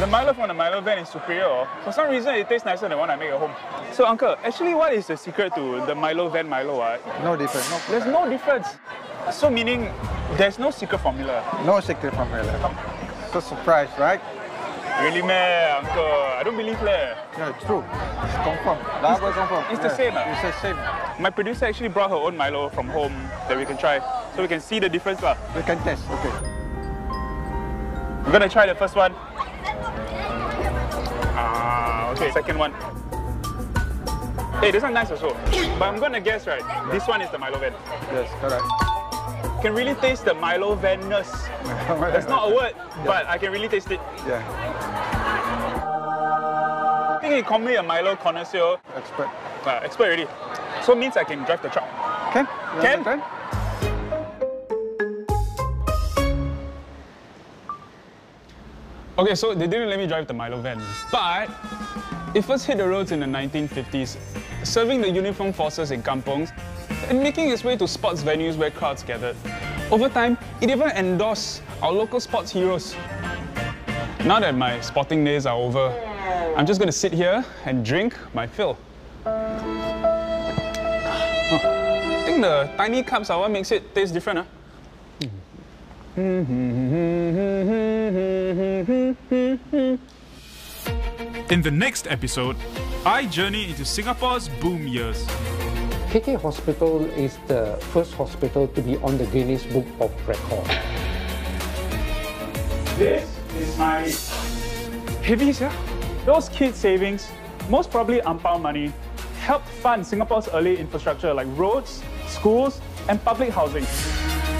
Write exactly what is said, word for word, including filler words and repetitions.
The Milo from the Milo van is superior. For some reason, it tastes nicer than one I make at home. So, Uncle, actually, what is the secret to the Milo van Milo? Uh? No difference. No There's no difference. So, meaning there's no secret formula. No secret formula. So surprised, right? Really, man, Uncle? I don't believe that. Yeah, it's true. It's confirmed. Double confirmed. It's the same. Uh? It's the same. My producer actually brought her own Milo from home that we can try, so we can see the difference. Uh. We can test. Okay. We're gonna try the first one. Ah, okay. Second one. Hey, this one nice also. But I'm gonna guess, right? This one is the Milo van. Yes, correct. You can really taste the Milo van-ness. That's not a word, yeah. But I can really taste it. Yeah. I think you call me a Milo connoisseur. Expert. Uh, expert already. So it means I can drive the truck. Can? Can? Can? Okay, so they didn't let me drive the Milo van, but it first hit the roads in the nineteen fifties, serving the uniformed forces in kampongs and making its way to sports venues where crowds gathered. Over time, it even endorsed our local sports heroes. Now that my sporting days are over, I'm just going to sit here and drink my fill. Huh. I think the tiny cups are what makes it taste different, huh? In the next episode, I journey into Singapore's boom years. K K Hospital is the first hospital to be on the Guinness Book of Records. This is my heavies, yeah? Those kids' savings, most probably ang pao money, helped fund Singapore's early infrastructure like roads, schools, and public housing.